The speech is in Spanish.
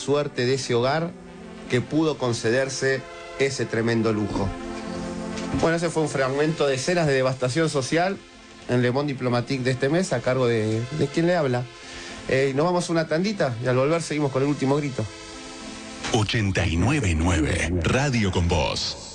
suerte de ese hogar que pudo concederse ese tremendo lujo. Bueno, ese fue un fragmento de escenas de devastación social en Le Monde Diplomatique de este mes, a cargo de quien le habla. Nos vamos a una tandita y al volver seguimos con el último grito. 89.9 Radio con Vos.